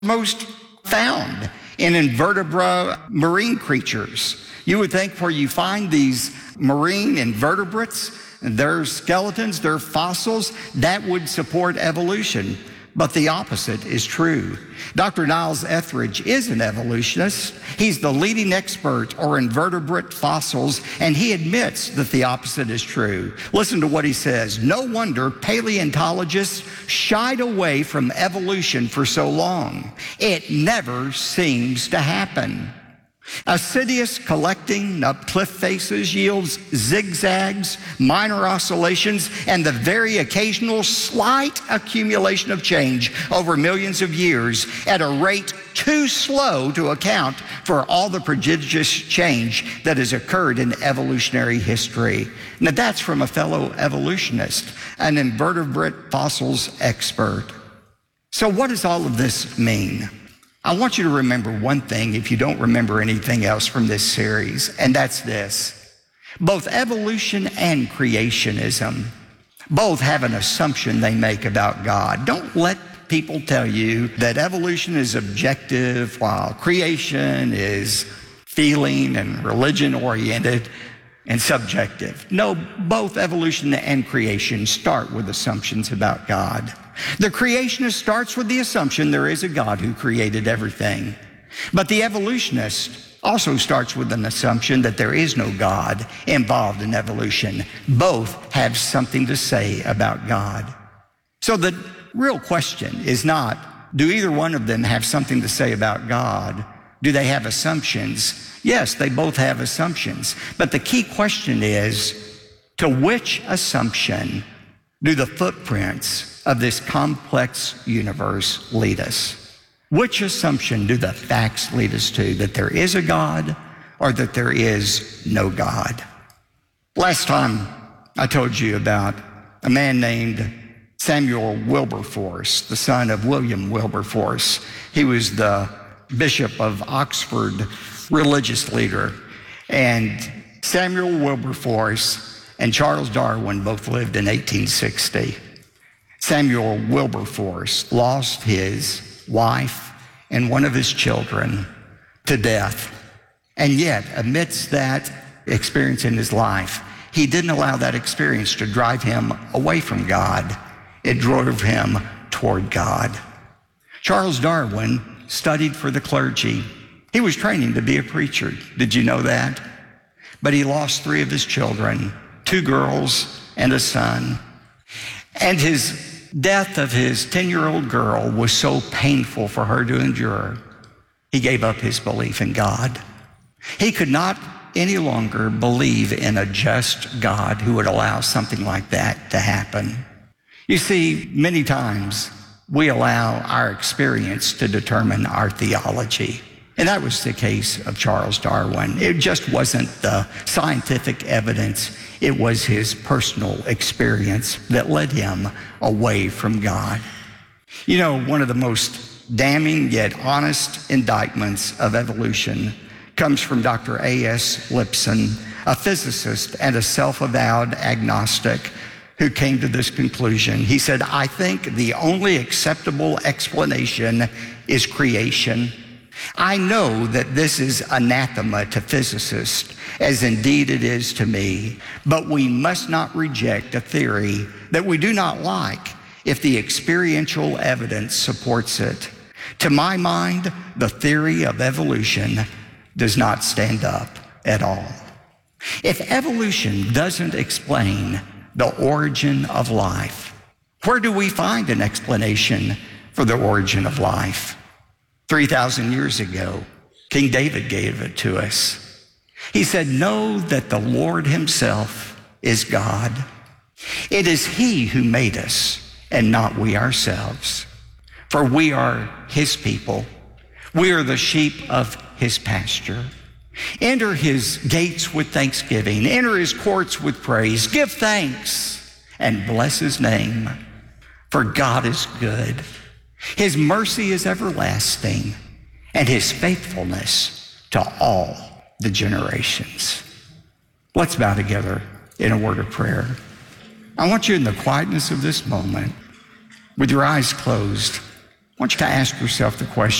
most found in invertebrate marine creatures. You would think where you find these marine invertebrates, their skeletons, their fossils, that would support evolution. But the opposite is true. Dr. Niles Etheridge is an evolutionist. He's the leading expert on invertebrate fossils, and he admits that the opposite is true. Listen to what he says. No wonder paleontologists shied away from evolution for so long. It never seems to happen. Assiduous collecting of cliff faces yields zigzags, minor oscillations, and the very occasional slight accumulation of change over millions of years at a rate too slow to account for all the prodigious change that has occurred in evolutionary history. Now that's from a fellow evolutionist, an invertebrate fossils expert. So what does all of this mean? I want you to remember one thing if you don't remember anything else from this series, and that's this. Both evolution and creationism both have an assumption they make about God. Don't let people tell you that evolution is objective while creation is feeling and religion-oriented and subjective. No, both evolution and creation start with assumptions about God. The creationist starts with the assumption there is a God who created everything. But the evolutionist also starts with an assumption that there is no God involved in evolution. Both have something to say about God. So the real question is not, do either one of them have something to say about God? Do they have assumptions? Yes, they both have assumptions. But the key question is, to which assumption do the footprints of this complex universe lead us? Which assumption do the facts lead us to, that there is a God or that there is no God? Last time I told you about a man named Samuel Wilberforce, the son of William Wilberforce. He was the Bishop of Oxford religious leader. And Samuel Wilberforce and Charles Darwin both lived in 1860. Samuel Wilberforce lost his wife and one of his children to death. And yet, amidst that experience in his life, he didn't allow that experience to drive him away from God. It drove him toward God. Charles Darwin studied for the clergy. He was training to be a preacher. Did you know that? But he lost 3 of his children, 2 girls and a son. And his death of his 10-year-old girl was so painful for her to endure, he gave up his belief in God. He could not any longer believe in a just God who would allow something like that to happen. You see, many times we allow our experience to determine our theology. And that was the case of Charles Darwin. It just wasn't the scientific evidence. It was his personal experience that led him away from God. You know, one of the most damning yet honest indictments of evolution comes from Dr. A.S. Lipson, a physicist and a self-avowed agnostic who came to this conclusion. He said, I think the only acceptable explanation is creation. I know that this is anathema to physicists, as indeed it is to me, but we must not reject a theory that we do not like if the experiential evidence supports it. To my mind, the theory of evolution does not stand up at all. If evolution doesn't explain the origin of life, where do we find an explanation for the origin of life? 3,000 years ago, King David gave it to us. He said, know that the Lord himself is God. It is he who made us and not we ourselves. For we are his people. We are the sheep of his pasture. Enter his gates with thanksgiving. Enter his courts with praise. Give thanks and bless his name. For God is good. His mercy is everlasting, and his faithfulness to all the generations. Let's bow together in a word of prayer. I want you in the quietness of this moment, with your eyes closed, want you to ask yourself the question.